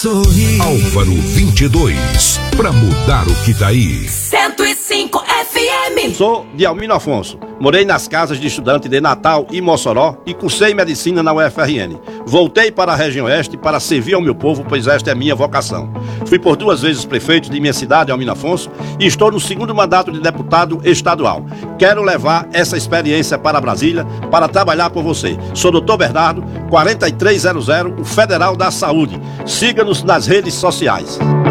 sorrir. Álvaro 22, pra mudar o que tá aí. 105 FM. Sou de Almino Afonso. Morei nas casas de estudante de Natal e Mossoró e cursei medicina na UFRN. Voltei para a região oeste para servir ao meu povo, pois esta é minha vocação. Fui por 2 vezes prefeito de minha cidade, Almino Afonso, e estou no 2º mandato de deputado estadual. Quero levar essa experiência para Brasília para trabalhar por você. Sou Dr. Bernardo, 4300, o Federal da Saúde. Siga-nos nas redes sociais.